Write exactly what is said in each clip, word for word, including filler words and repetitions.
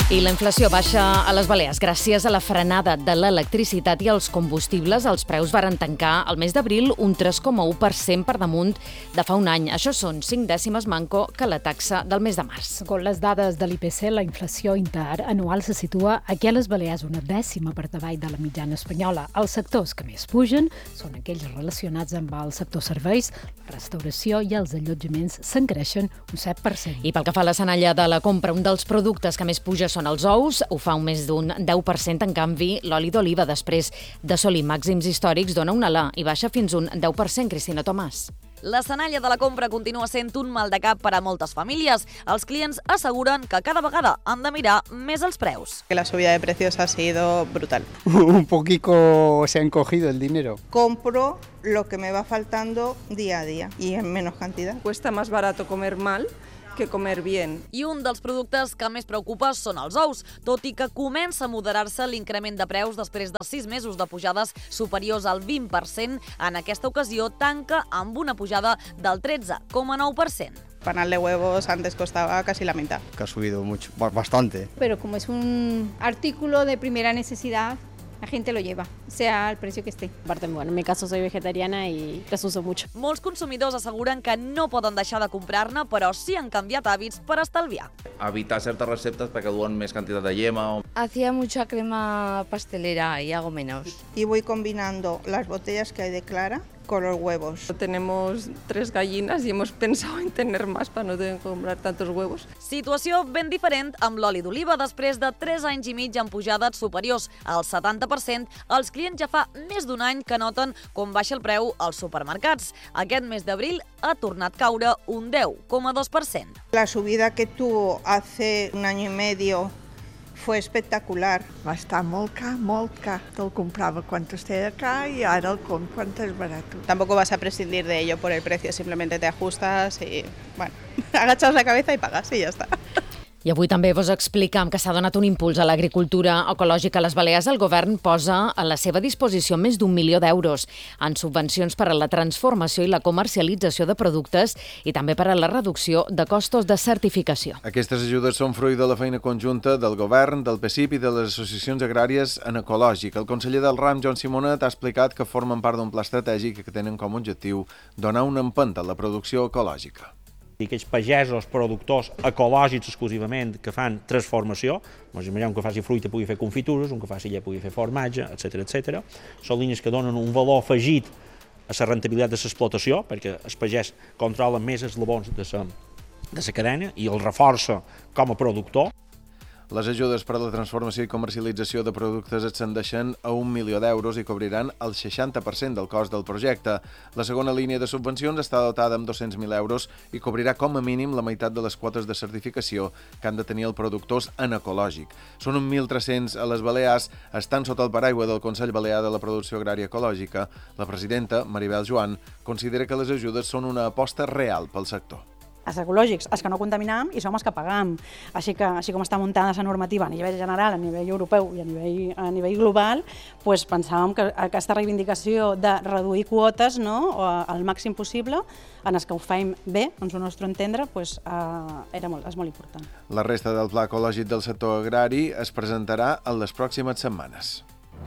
I la inflació baixa a les Balears. Gràcies a la frenada de l'electricitat i els combustibles, els preus varen tancar el mes d'abril un tres coma u per cent per damunt de fa un any. Això són cinc dècimes manco que la taxa del mes de març. Segons les dades de l'I P C, la inflació interanual se situa aquí a les Balears una dècima per davall de la mitjana espanyola. Els sectors que més pugen són aquells relacionats amb el sector serveis, la restauració i els allotjaments se'n creixen un set per cent. I pel que fa a la senalla de la compra, un dels productes que més puja són els ous, ho fa un més d'un deu per cent. En canvi, l'oli d'oliva, després d'assolir màxims històrics, dona un alà i baixa fins un deu per cent. Cristina Tomàs. La senalla de la compra continua sent un mal de cap per a moltes famílies. Els clients asseguren que cada vegada han de mirar més els preus. Que la subida de precios ha sido brutal. Un poquito se ha encogido el dinero. Compro lo que me va faltando día a día y en menos cantidad. Cuesta más barato comer mal que comer bien. I un dels productes que més preocupa són els ous, tot i que comença a moderar-se l'increment de preus després de sis mesos de pujades superiors al vint per cent. En aquesta ocasió tanca amb una pujada del tretze coma nou per cent. Panal de huevos antes costaba casi la mitad. Que ha subido mucho, bastante. Pero como es un artículo de primera necesidad, la gente lo lleva, sea el precio que esté. Aparte, bueno, en mi caso soy vegetariana y las uso mucho. Molts consumidors asseguren que no poden deixar de comprar-ne, però sí han canviat hàbits per estalviar. Evitar certes receptes perquè duen més quantitat de yema. Hacía mucha crema pastelera y hago menos. Y voy combinando las botellas que hay de clara con los huevos. Tenemos tres gallinas y hemos pensado en tener más para no tener que comprar tantos huevos. Situació ben diferent amb l'oli d'oliva. Després de tres anys i mig amb pujades superiors al setanta per cent, els clients ja fa més d'un any que noten com baixa el preu als supermercats. Aquest mes d'abril ha tornat a caure un deu coma dos per cent. La subida que tuvo hace un año y medio fue espectacular. Va estar molt car, molt car. Te'l comprava quan estava car i ara el compro quan és barat. Tampoco vas a prescindir de ello por el precio, simplemente te ajustas y, bueno, agachas la cabeza y pagas y ya está. I avui també vos explicam que s'ha donat un impuls a l'agricultura ecològica a les Balears. El govern posa a la seva disposició més d'un milió d'euros en subvencions per a la transformació i la comercialització de productes i també per a la reducció de costos de certificació. Aquestes ajudes són fruit de la feina conjunta del govern, del P S I P i de les associacions agràries en ecològic. El conseller del ram, Joan Simonet, ha explicat que formen part d'un pla estratègic que tenen com a objectiu donar una empenta a la producció ecològica. I aquells pagesos, productors ecològics exclusivament que fan transformació, doncs imaginem un que faci fruita pugui fer confitures, un que faci llet pugui fer formatge, etcètera, etcètera. Són línies que donen un valor afegit a la rendibilitat de l'explotació, perquè el pagès controla més eslabons de la, de la cadena i el reforça com a productor. Les ajudes per a la transformació i comercialització de productes ascendeixen a un milió d'euros i cobriran el seixanta per cent del cost del projecte. La segona línia de subvencions està dotada amb dos-cents mil euros i cobrirà com a mínim la meitat de les quotes de certificació que han de tenir els productors en ecològic. Són un mil tres-cents a les Balears, estan sota el paraigua del Consell Balear de la Producció Agrària Ecològica. La presidenta, Maribel Joan, considera que les ajudes són una aposta real pel sector. Els ecològics, els que no contaminam i som els que pagam. Així que, així com està muntada la normativa a nivell general, a nivell europeu i a nivell, a nivell global, doncs pensàvem que aquesta reivindicació de reduir quotes, no, al màxim possible, en els que ho fem bé, en el nostre entendre, doncs, eh, era molt, és molt important. La resta del pla ecològic del sector agrari es presentarà en les pròximes setmanes.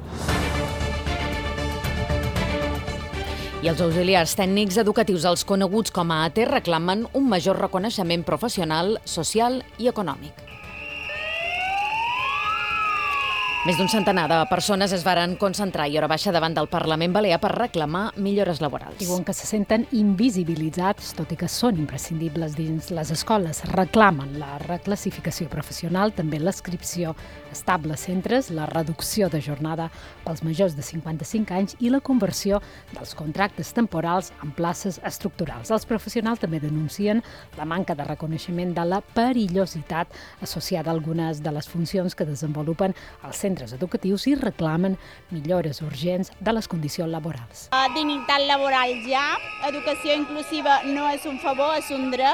I els auxiliars tècnics educatius, els coneguts com a A T, reclamen un major reconeixement professional, social i econòmic. Més d'un centenar de persones es varen concentrar i hora baixa davant del Parlament Balear per reclamar millores laborals. Diuen que se senten invisibilitzats, tot i que són imprescindibles dins les escoles. Reclamen la reclassificació professional, també l'inscripció estable a centres, la reducció de jornada pels majors de cinquanta-cinc anys i la conversió dels contractes temporals en places estructurals. Els professionals també denuncien la manca de reconeixement de la perillositat associada a algunes de les funcions que desenvolupen els centres centres educatius i reclamen millores urgents de les condicions laborals. Dignitat laboral ja, educació inclusiva no és un favor, és un dret,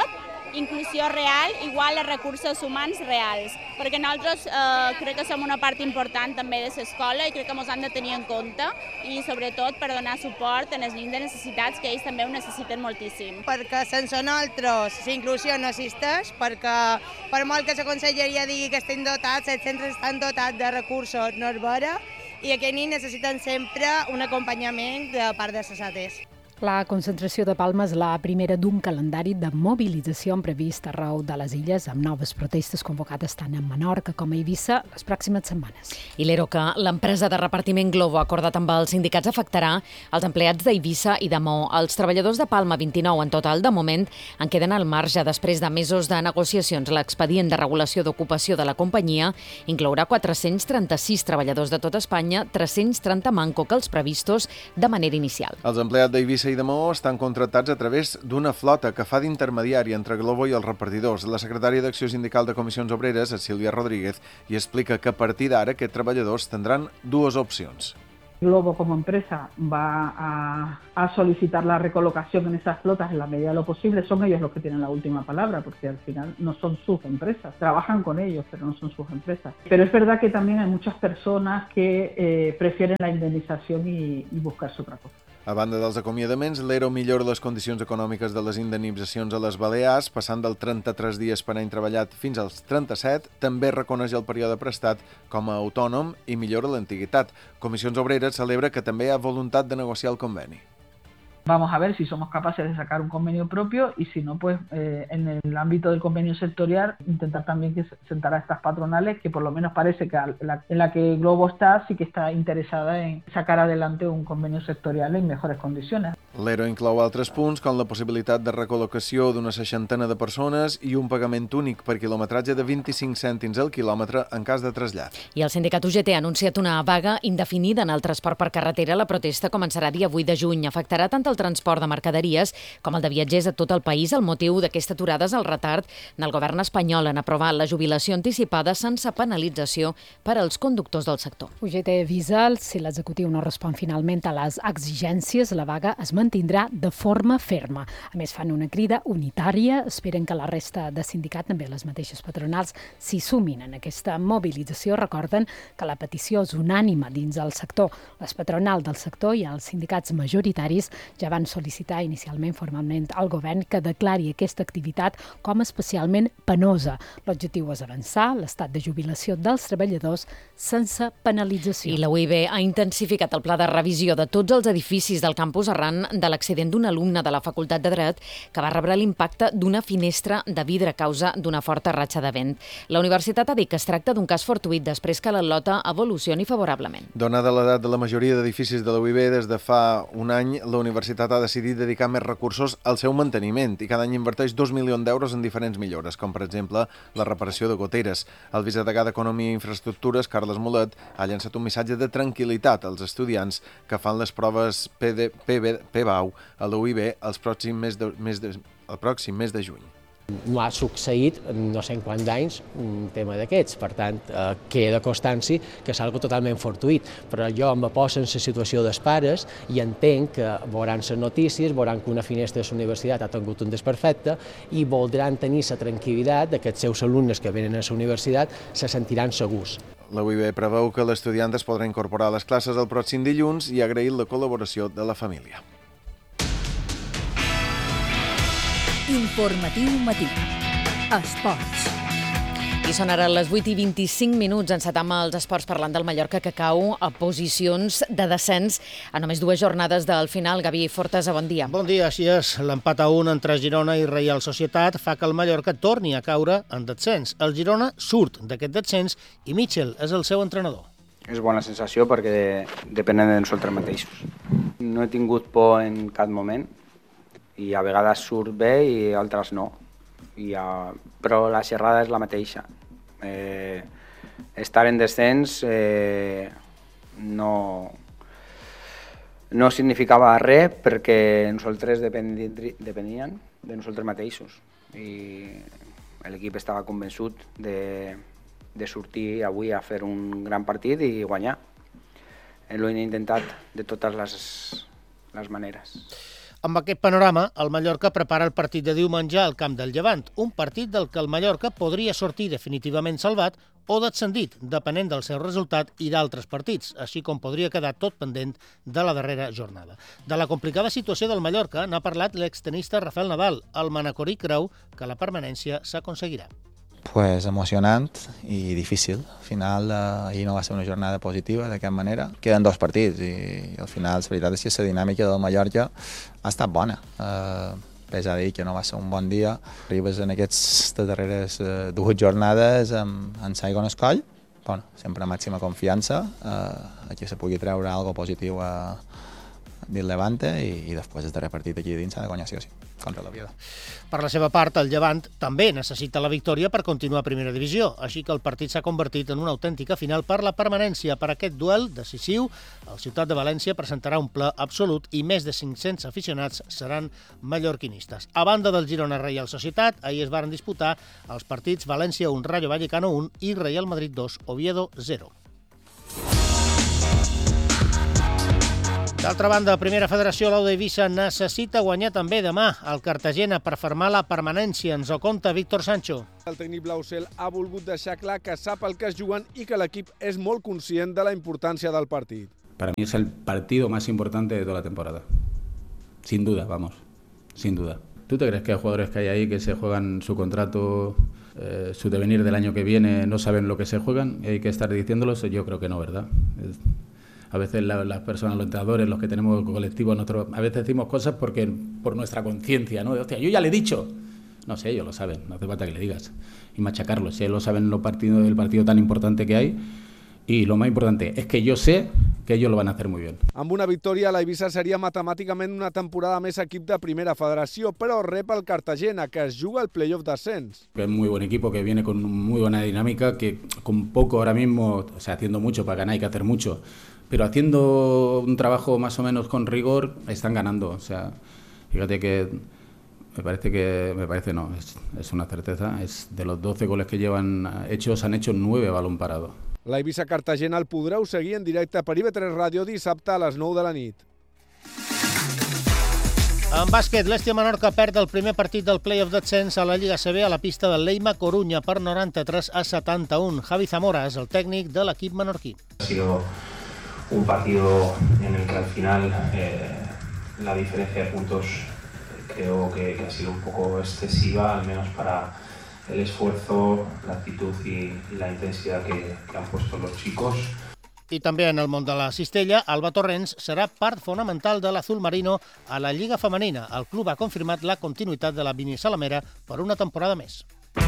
inclusió real igual a recursos humans reals, perquè nosaltres eh, crec que som una part important també de l'escola i crec que ens han de tenir en compte i sobretot per donar suport a les nens de necessitats que ells també ho necessiten moltíssim. Perquè sense nosaltres la inclusió no existeix, perquè per molt que la conselleria digui que estem dotats, els centres estan dotats de recursos, no és vera, i aquests nens necessiten sempre un acompanyament de part de les A T Es. La concentració de Palma és la primera d'un calendari de mobilització previst arreu de les illes, amb noves protestes convocades tant a Menorca com a Eivissa les pròximes setmanes. I l'Ero que l'empresa de repartiment Glovo ha acordat amb els sindicats afectarà els empleats d'Eivissa i de Maó. Els treballadors de Palma, vint-i-nou en total, de moment, en queden al marge després de mesos de negociacions. L'expedient de regulació d'ocupació de la companyia inclourà quatre-cents trenta-sis treballadors de tot Espanya, tres-cents trenta manco que els previstos de manera inicial. Els empleats d'Eivissa i de Maó estan contractats a través d'una flota que fa d'intermediari entre Glovo i els repartidors. La secretària d'Acció Sindical de Comissions Obreres, Sílvia Rodríguez, hi explica que a partir d'ara aquests treballadors tindran dues opcions. Glovo como empresa va a, a solicitar la recolocación en esas flotas en la medida de lo posible. Son ellos los que tienen la última palabra, porque al final no son sus empresas. Trabajan con ellos, pero no son sus empresas. Pero es verdad que también hay muchas personas que eh, prefieren la indemnización y, y buscarse otra cosa. A banda dels acomiadaments, l'Ero millora les condicions econòmiques de les indemnitzacions a les Balears, passant del trenta-tres dies per any treballat fins als trenta-set. També reconeix el període prestat com a autònom i millora l'antiguitat. Comissions Obreres celebra que també hi ha voluntat de negociar el conveni. Vamos a ver si somos capaces de sacar un convenio propio y si no, pues eh, en el ámbito del convenio sectorial intentar también que sentar a estas patronales que por lo menos parece que la, en la que Glovo está sí que está interesada en sacar adelante un convenio sectorial en mejores condiciones. L'Ero inclou altres punts com la possibilitat de recol·locació d'una seixantena de persones i un pagament únic per quilometratge de vint-i-cinc cèntims al quilòmetre en cas de trasllat. I el sindicat U G T ha anunciat una vaga indefinida en el transport per carretera. La protesta començarà dia vuit de juny. Afectarà tant el transport de mercaderies com el de viatgers a tot el país. El motiu d'aquesta aturada és el retard del govern espanyol en aprovar la jubilació anticipada sense penalització per als conductors del sector. U G T avisa, si l'executiu no respon finalment a les exigències, la vaga es mantindrà de forma ferma. A més, fan una crida unitària, esperen que la resta de sindicat, també les mateixes patronals, s'hi sumin en aquesta mobilització. Recorden que la petició és unànima dins el sector. Les patronals del sector i els sindicats majoritaris ja van sol·licitar inicialment formalment al govern que declari aquesta activitat com especialment penosa. L'objectiu és avançar l'estat de jubilació dels treballadors sense penalització. I la U I B ha intensificat el pla de revisió de tots els edificis del campus arran de l'accident d'un alumne de la Facultat de Dret que va rebre l'impacte d'una finestra de vidre a causa d'una forta ratxa de vent. La universitat ha dit que es tracta d'un cas fortuït després que l'al·lota evolucioni favorablement. Donada l'edat de la majoria d'edificis de la U I B, des de fa un any la universitat ha decidit dedicar més recursos al seu manteniment i cada any inverteix dos milions d'euros en diferents millores, com per exemple la reparació de goteres. El vicedegà d'Economia i Infraestructures, Carles Mulet, ha llançat un missatge de tranquil·litat als estudiants que fan les proves P B A U a la U I B el pròxim mes de, mes de, el pròxim mes de juny. No ha succeït en no sé en quants anys un tema d'aquests, per tant, eh, queda constància que és algo totalment fortuït, però jo em poso en la situació dels pares i entenc que veuran les notícies, veuran que una finestra de la universitat ha tingut un desperfecte i voldran tenir la tranquil·litat que els seus alumnes que venen a la universitat se sentiran segurs. La U I B preveu que l'estudiant es podrà incorporar a les classes el pròxim dilluns i ha agraït la col·laboració de la família. Informatiu matí. Esports. I són ara les vuit i vint-i-cinc minuts. Encetam els esports parlant del Mallorca, que cau a posicions de descens a només dues jornades del final. Gavi Fortesa, bon dia. Bon dia, així és. L'empat a un entre Girona i Reial Societat fa que el Mallorca torni a caure en descens. El Girona surt d'aquest descens i Mitchell és el seu entrenador. És bona sensació perquè depenen de nosaltres mateixos. No he tingut por en cap moment i a vegades surt bé i altres no. I, uh, però la xerrada és la mateixa. Eh, estar en descens eh, no, no significava res perquè nosaltres depenien de nosaltres mateixos i l'equip estava convençut de, de sortir avui a fer un gran partit i guanyar. L'ho he intentat de totes les, les maneres. Amb aquest panorama, el Mallorca prepara el partit de diumenge al camp del Llevant, un partit del que el Mallorca podria sortir definitivament salvat o descendit, depenent del seu resultat i d'altres partits, així com podria quedar tot pendent de la darrera jornada. De la complicada situació del Mallorca n'ha parlat l'extenista Rafael Nadal. El manacorí creu que la permanència s'aconseguirà. Pues emocionant i difícil. Al final, eh, ahir no va ser una jornada positiva de cap manera. Queden dos partits i al final la veritat és que la dinàmica del Mallorca ha estat bona. Eh, pesa a dir que no va ser un bon dia. Arribes en aquestes darreres eh, dues jornades amb, amb l'aigua en el coll. Bueno, sempre màxima confiança eh, que se pugui treure alguna cosa positiu a dins Levante i, i després el darrer partit aquí dins s'ha de guanyar sí o sí, contra l'Oviedo. Per la seva part, el Llevant també necessita la victòria per continuar a primera divisió, així que el partit s'ha convertit en una autèntica final per la permanència. Per aquest duel decisiu, el Ciutat de València presentarà un ple absolut i més de cinc-cents aficionats seran mallorquinistes. A banda del Girona Reial Societat, ahir es varen disputar els partits València un, Rayo Vallecano un i Real Madrid dos, Oviedo zero. D'altra banda, la primera federació, l'Auda Eivissa, necessita guanyar també demà al Cartagena per fermar la permanència. Ens ho conta Víctor Sancho. El tècnic blaucel ha volgut deixar clar que sap el que es juguen i que l'equip és molt conscient de la importància del partit. Para mí es el partido más importante de toda la temporada. Sin duda, vamos, sin duda. ¿Tú te crees que hay jugadores que hay ahí que se juegan su contrato, eh, su devenir del año que viene, no saben lo que se juegan y hay que estar diciéndolos? Yo creo que no, ¿verdad? Es... A veces la, las personas, los entrenadores, los que tenemos colectivos, nosotros, a veces decimos cosas porque por nuestra conciencia, ¿no? De, hostia, yo ya le he dicho. No sé, ellos lo saben, no hace falta que le digas. Y machacarlos, si ellos lo saben los partidos, el partido tan importante que hay. Y lo más importante es que yo sé que ellos lo van a hacer muy bien. Amb una victòria, l'Eivissa seria matemàticament una temporada més equip de primera federació, però rep el Cartagena, que es juga el playoff d'ascens. Es muy buen equipo que viene con muy buena dinámica, que con poco ahora mismo, o sea, haciendo mucho para ganar hay que hacer mucho, pero haciendo un trabajo más o menos con rigor, están ganando. O sea, fíjate que me parece que, me parece no, es, es una certeza, es de los doce goles que llevan hechos, han hecho nueve a balón parado. La Eivissa Cartagena el podreu seguir en directe per I V tres Ràdio dissabte a les nou de la nit. En bàsquet, l'Estia Menorca perd el primer partit del play-off d'ascens a la Lliga C B a la pista del Leima Corunya per noranta-tres a setanta-un. Javi Zamora és el tècnic de l'equip menorquí. Ha sido un partido en el que al final eh, la diferencia de puntos creo que, que ha sido un poco excesiva, al menos para el esfuerzo, la actitud y, y la intensidad que, que han puesto los chicos. I també en el món de la cistella, Alba Torrents serà part fonamental de l'Azul Marino a la Lliga Femenina. El club ha confirmat la continuïtat de la Binissalamera per una temporada més.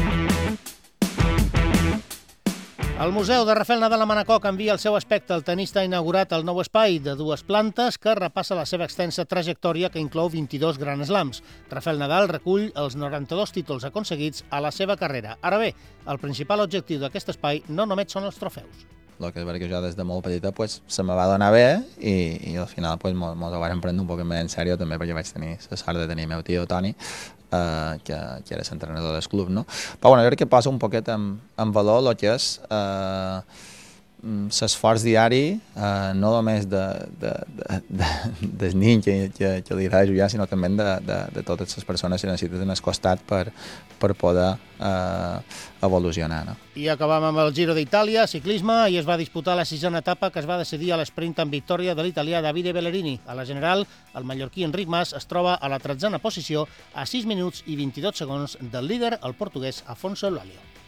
El Museu de Rafael Nadal a Manacor canvia el seu aspecte. El tenista ha inaugurat el nou espai de dues plantes que repassa la seva extensa trajectòria que inclou vint-i-dos Grand Slams. Rafael Nadal recull els noranta-dos títols aconseguits a la seva carrera. Ara bé, el principal objectiu d'aquest espai no només són els trofeus. El que és veritat que jo des de molt petita pues, se me va donar bé i, i al final pues, mos, mos ho vam prendre un poc més en sèrio també perquè vaig tenir la sort de tenir el meu tio Toni eh, que, que era l'entrenador del club, no? Però bueno, jo crec que posa un poquet en, en valor el que és eh, l'esforç diari, eh, no només de, de, de, de, del nin que, que, que li agrada jugar, sinó també de, de, de totes les persones que necessiten al costat per, per poder eh, evolucionar. No? I acabam amb el Giro d'Itàlia, ciclisme, i es va disputar la sisena etapa que es va decidir a l'esprint amb victòria de l'italià Davide Bellerini. A la general, el mallorquí Enric Mas es troba a la tretzena posició a sis minuts i vint-i-dos segons del líder, el portuguès Afonso Eulàlia.